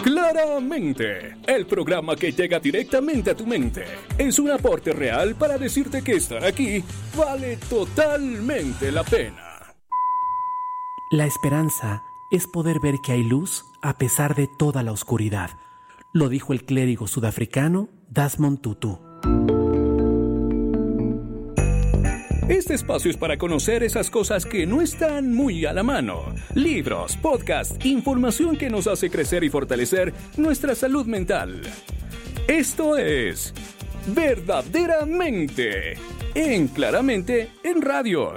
Claramente, el programa que llega directamente a tu mente es un aporte real para decirte que estar aquí vale totalmente la pena. La esperanza es poder ver que hay luz a pesar de toda la oscuridad. Lo dijo el clérigo sudafricano Desmond Tutu. Este espacio es para conocer esas cosas que no están muy a la mano. Libros, podcasts, información que nos hace crecer y fortalecer nuestra salud mental. Esto es Verdaderamente en Claramente en Radio.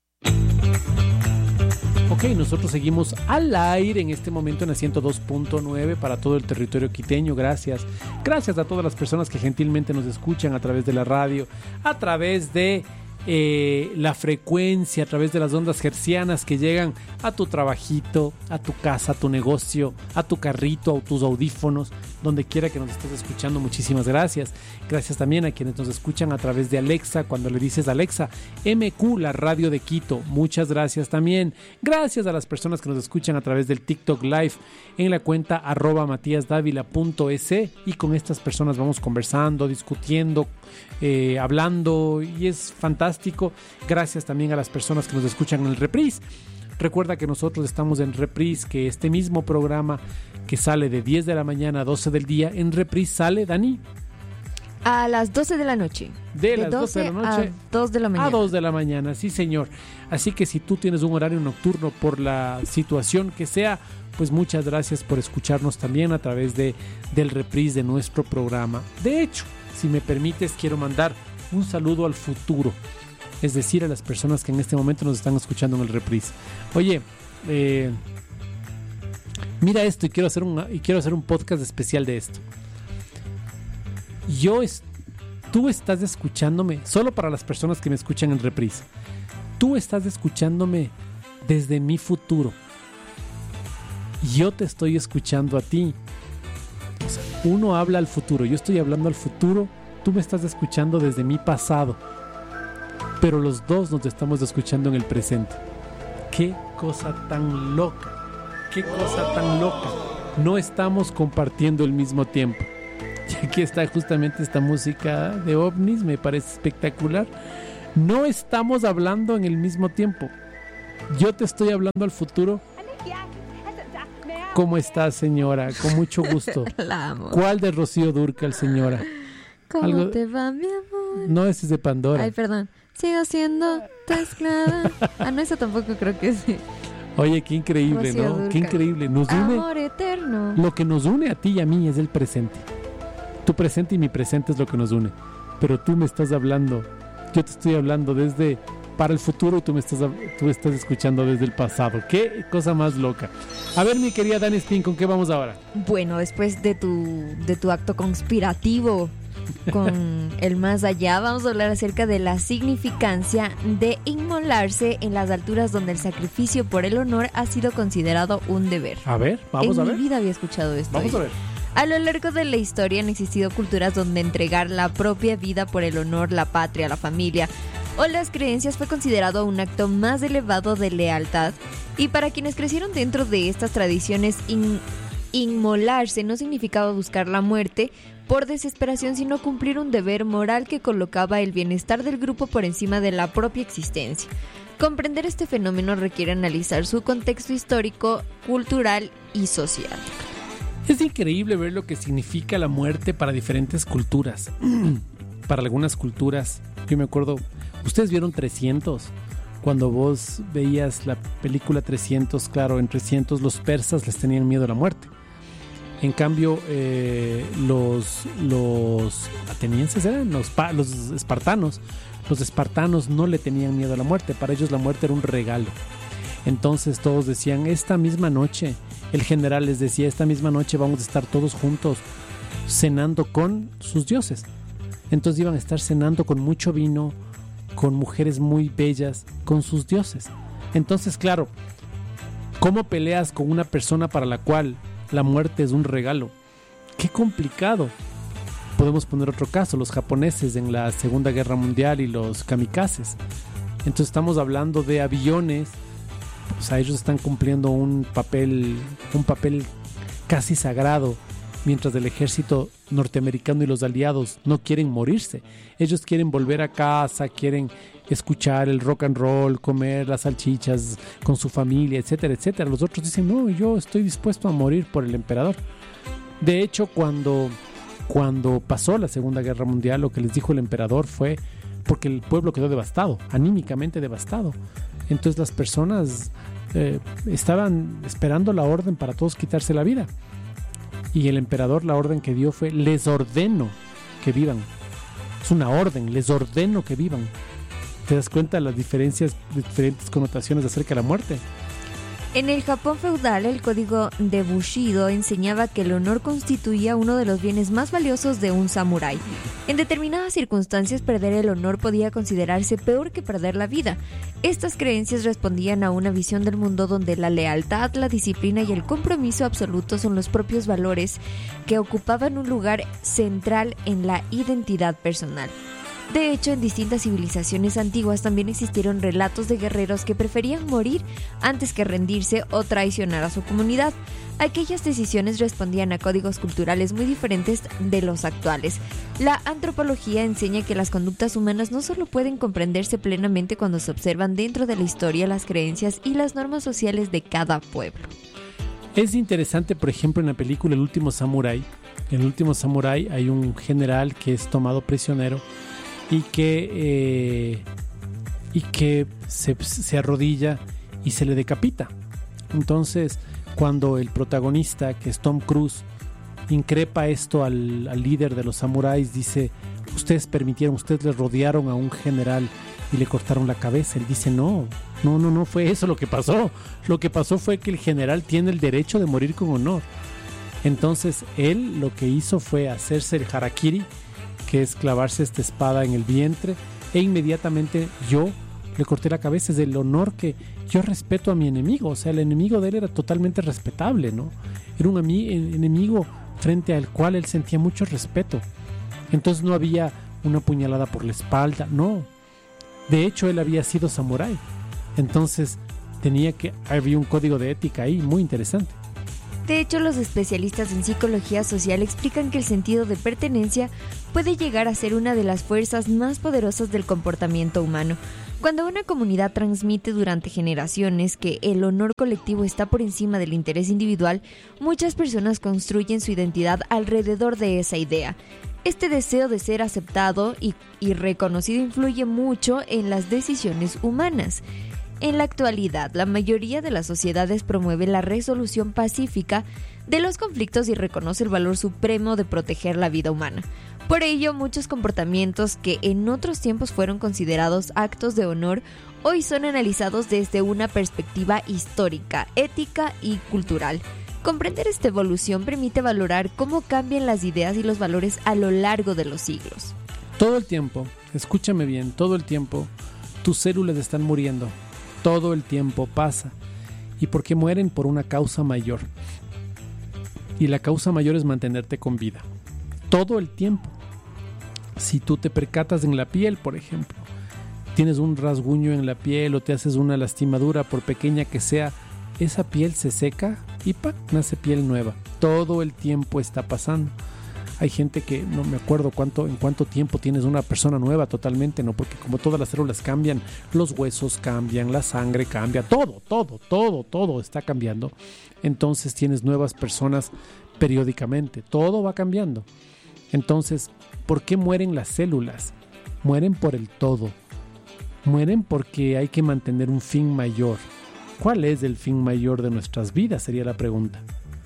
Ok, nosotros seguimos al aire en este momento en la 102.9 para todo el territorio quiteño. Gracias a todas las personas que gentilmente nos escuchan a través de la radio, a través de la frecuencia, a través de las ondas hercianas que llegan a tu trabajito, a tu casa, a tu negocio, a tu carrito, a tus audífonos, donde quiera que nos estés escuchando. Muchísimas gracias. Gracias también a quienes nos escuchan a través de Alexa, cuando le dices Alexa, MQ, la radio de Quito. Muchas gracias también. Gracias a las personas que nos escuchan a través del TikTok Live en la cuenta @matiasdavila.es, y con estas personas vamos conversando, discutiendo, hablando, y es fantástico. Gracias también a las personas que nos escuchan en el reprise. Recuerda que nosotros estamos en reprise, que este mismo programa que sale de 10 de la mañana a 12 del día, en reprise sale, Dani, a las 12 de la noche. De las 12 de la noche a 2 de la mañana. A 2 de la mañana, sí señor. Así que si tú tienes un horario nocturno por la situación que sea, pues muchas gracias por escucharnos también a través del reprise de nuestro programa. De hecho, si me permites, quiero mandar un saludo al futuro, es decir, a las personas que en este momento nos están escuchando en el reprise. Oye, mira esto, y quiero hacer un podcast especial de esto. Tú estás escuchándome, solo para las personas que me escuchan en reprise, tú estás escuchándome desde mi futuro. Yo te estoy escuchando a ti. O sea, uno habla al futuro, yo estoy hablando al futuro, tú me estás escuchando desde mi pasado, pero los dos nos estamos escuchando en el presente. ¡Qué cosa tan loca! ¡Qué cosa tan loca! No estamos compartiendo el mismo tiempo. Y aquí está justamente esta música de ovnis, me parece espectacular. No estamos hablando en el mismo tiempo. Yo te estoy hablando al futuro. ¿Cómo está, señora? Con mucho gusto. La amo. ¿Cuál de Rocío Dúrcal, señora? ¿Cómo te va, mi amor? No, ese es de Pandora. Ay, perdón. Sigo siendo tu esclava. No, eso tampoco creo que sí. Oye, qué increíble, Rocío ¿no? Dúrcal. Qué increíble. Nos une. Amor eterno. Lo que nos une a ti y a mí es el presente. Tu presente y mi presente es lo que nos une. Pero tú me estás hablando. Yo te estoy hablando desde para el futuro y tú estás escuchando desde el pasado. Qué cosa más loca. A ver, mi querida Dani Spin, ¿con qué vamos ahora? Bueno, después de tu acto conspirativo con el más allá, vamos a hablar acerca de la significancia de inmolarse en las alturas donde el sacrificio por el honor ha sido considerado un deber. A ver, vamos a ver. En mi vida había escuchado esto. Vamos a ver. A lo largo de la historia han existido culturas donde entregar la propia vida por el honor, la patria, la familia o las creencias fue considerado un acto más elevado de lealtad. Y para quienes crecieron dentro de estas tradiciones, inmolarse no significaba buscar la muerte por desesperación, sino cumplir un deber moral que colocaba el bienestar del grupo por encima de la propia existencia. Comprender este fenómeno requiere analizar su contexto histórico, cultural y social. Es increíble ver lo que significa la muerte para diferentes culturas. Para algunas culturas, yo me acuerdo, ustedes vieron 300, cuando vos veías la película 300, claro, en 300 los persas les tenían miedo a la muerte. En cambio, los atenienses eran los espartanos. Los espartanos no le tenían miedo a la muerte, para ellos la muerte era un regalo. Entonces todos decían, esta misma noche, el general les decía, esta misma noche vamos a estar todos juntos cenando con sus dioses. Entonces iban a estar cenando con mucho vino, con mujeres muy bellas, con sus dioses. Entonces, claro, ¿cómo peleas con una persona para la cual la muerte es un regalo? ¡Qué complicado! Podemos poner otro caso, los japoneses en la Segunda Guerra Mundial y los kamikazes. Entonces estamos hablando de aviones. O sea, ellos están cumpliendo un papel casi sagrado, mientras el ejército norteamericano y los aliados no quieren morirse. Ellos quieren volver a casa, quieren escuchar el rock and roll, comer las salchichas con su familia, etcétera, etcétera. Los otros dicen, no, yo estoy dispuesto a morir por el emperador. De hecho, cuando pasó la Segunda Guerra Mundial, lo que les dijo el emperador fue porque el pueblo quedó devastado, anímicamente devastado. Entonces las personas estaban esperando la orden para todos quitarse la vida. Y el emperador, la orden que dio fue, les ordeno que vivan. Es una orden, les ordeno que vivan. ¿Te das cuenta de las diferentes connotaciones acerca de la muerte? En el Japón feudal, el código de Bushido enseñaba que el honor constituía uno de los bienes más valiosos de un samurái. En determinadas circunstancias, perder el honor podía considerarse peor que perder la vida. Estas creencias respondían a una visión del mundo donde la lealtad, la disciplina y el compromiso absoluto son los propios valores que ocupaban un lugar central en la identidad personal. De hecho, en distintas civilizaciones antiguas también existieron relatos de guerreros que preferían morir antes que rendirse o traicionar a su comunidad. Aquellas decisiones respondían a códigos culturales muy diferentes de los actuales. La antropología enseña que las conductas humanas no solo pueden comprenderse plenamente cuando se observan dentro de la historia, las creencias y las normas sociales de cada pueblo. Es interesante, por ejemplo, en la película El Último Samurái. En El Último Samurái hay un general que es tomado prisionero y que se arrodilla y se le decapita. Entonces, cuando el protagonista, que es Tom Cruise, increpa esto al líder de los samuráis, dice, ustedes les rodearon a un general y le cortaron la cabeza. Él dice, no fue eso lo que pasó. Lo que pasó fue que el general tiene el derecho de morir con honor. Entonces, él lo que hizo fue hacerse el harakiri, que es clavarse esta espada en el vientre, e inmediatamente yo le corté la cabeza. Es el honor que yo respeto a mi enemigo. O sea, el enemigo de él era totalmente respetable, ¿no? Era un enemigo frente al cual él sentía mucho respeto. Entonces no había una puñalada por la espalda, no. De hecho, él había sido samurái. Entonces había un código de ética ahí muy interesante. De hecho, los especialistas en psicología social explican que el sentido de pertenencia puede llegar a ser una de las fuerzas más poderosas del comportamiento humano. Cuando una comunidad transmite durante generaciones que el honor colectivo está por encima del interés individual, muchas personas construyen su identidad alrededor de esa idea. Este deseo de ser aceptado y reconocido influye mucho en las decisiones humanas. En la actualidad, la mayoría de las sociedades promueve la resolución pacífica de los conflictos y reconoce el valor supremo de proteger la vida humana. Por ello, muchos comportamientos que en otros tiempos fueron considerados actos de honor, hoy son analizados desde una perspectiva histórica, ética y cultural. Comprender esta evolución permite valorar cómo cambian las ideas y los valores a lo largo de los siglos. Todo el tiempo, escúchame bien, todo el tiempo, tus células están muriendo. Todo el tiempo pasa. ¿Y por qué mueren? Por una causa mayor. Y la causa mayor es mantenerte con vida. Todo el tiempo. Si tú te percatas en la piel, por ejemplo, tienes un rasguño en la piel o te haces una lastimadura, por pequeña que sea, esa piel se seca y nace piel nueva. Todo el tiempo está pasando. Hay gente que no me acuerdo en cuánto tiempo tienes una persona nueva totalmente, ¿no? Porque como todas las células cambian, los huesos cambian, la sangre cambia, todo está cambiando. Entonces tienes nuevas personas periódicamente, todo va cambiando. Entonces, ¿por qué mueren las células? Mueren por el todo. Mueren porque hay que mantener un fin mayor. ¿Cuál es el fin mayor de nuestras vidas? Sería la pregunta.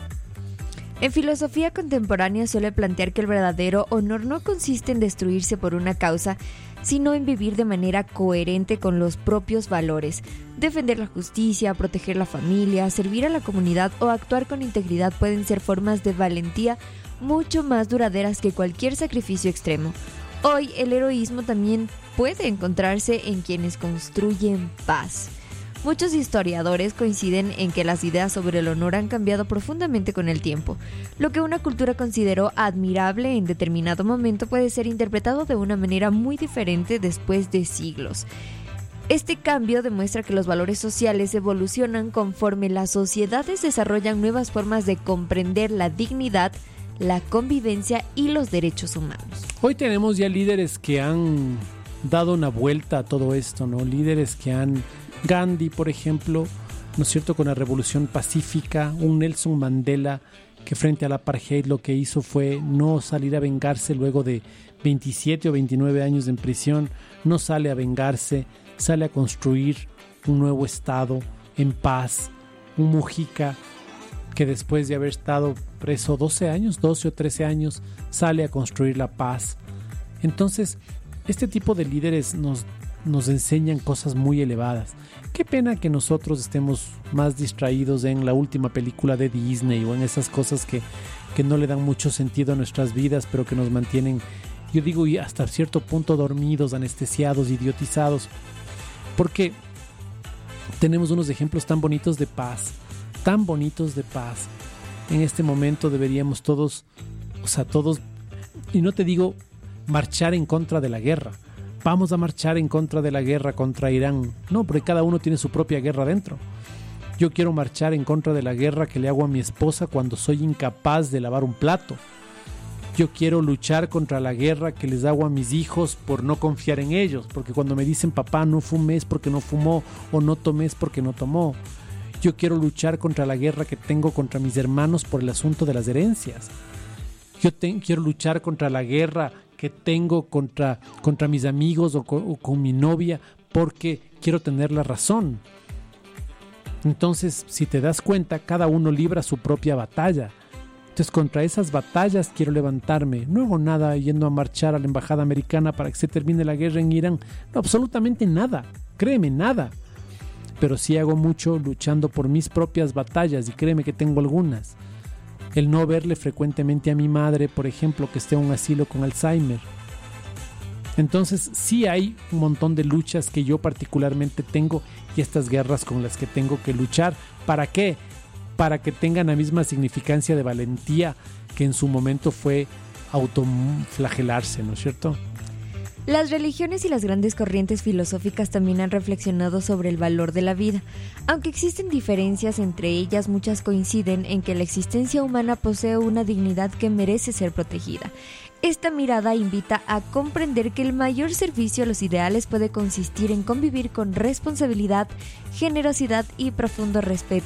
En filosofía contemporánea suele plantear que el verdadero honor no consiste en destruirse por una causa, sino en vivir de manera coherente con los propios valores. Defender la justicia, proteger la familia, servir a la comunidad o actuar con integridad pueden ser formas de valentía mucho más duraderas que cualquier sacrificio extremo. Hoy el heroísmo también puede encontrarse en quienes construyen paz. Muchos historiadores coinciden en que las ideas sobre el honor han cambiado profundamente con el tiempo. Lo que una cultura consideró admirable en determinado momento puede ser interpretado de una manera muy diferente después de siglos. Este cambio demuestra que los valores sociales evolucionan conforme las sociedades desarrollan nuevas formas de comprender la dignidad, la convivencia y los derechos humanos. Hoy tenemos ya líderes que han dado una vuelta a todo esto, ¿no? Líderes que han... Gandhi, por ejemplo, ¿no es cierto?, con la revolución pacífica, un Nelson Mandela que frente al apartheid lo que hizo fue no salir a vengarse luego de 27 o 29 años en prisión, no sale a vengarse, sale a construir un nuevo estado en paz. Un Mujica que después de haber estado preso 12 o 13 años, sale a construir la paz. Entonces, este tipo de líderes nos enseñan cosas muy elevadas. Qué pena que nosotros estemos más distraídos en la última película de Disney o en esas cosas que no le dan mucho sentido a nuestras vidas, pero que nos mantienen, yo digo, y hasta cierto punto dormidos, anestesiados, idiotizados. Porque tenemos unos ejemplos tan bonitos de paz. En este momento deberíamos todos, y no te digo marchar en contra de la guerra. Vamos a marchar en contra de la guerra contra Irán. No, porque cada uno tiene su propia guerra dentro. Yo quiero marchar en contra de la guerra que le hago a mi esposa cuando soy incapaz de lavar un plato. Yo quiero luchar contra la guerra que les hago a mis hijos por no confiar en ellos. Porque cuando me dicen, papá, no fumes porque no fumó, o no tomes porque no tomó. Yo quiero luchar contra la guerra que tengo contra mis hermanos por el asunto de las herencias. Quiero luchar contra la guerra que tengo contra mis amigos o con mi novia porque quiero tener la razón. Entonces, si te das cuenta, cada uno libra su propia batalla. Entonces, contra esas batallas quiero levantarme. No hago nada yendo a marchar a la embajada americana para que se termine la guerra en Irán. No, absolutamente nada. Créeme, nada. Pero sí hago mucho luchando por mis propias batallas y créeme que tengo algunas. El no verle frecuentemente a mi madre, por ejemplo, que esté en un asilo con Alzheimer. Entonces sí hay un montón de luchas que yo particularmente tengo y estas guerras con las que tengo que luchar. ¿Para qué? Para que tengan la misma significancia de valentía que en su momento fue autoflagelarse, ¿no es cierto? Las religiones y las grandes corrientes filosóficas también han reflexionado sobre el valor de la vida. Aunque existen diferencias entre ellas, muchas coinciden en que la existencia humana posee una dignidad que merece ser protegida. Esta mirada invita a comprender que el mayor servicio a los ideales puede consistir en convivir con responsabilidad, generosidad y profundo respeto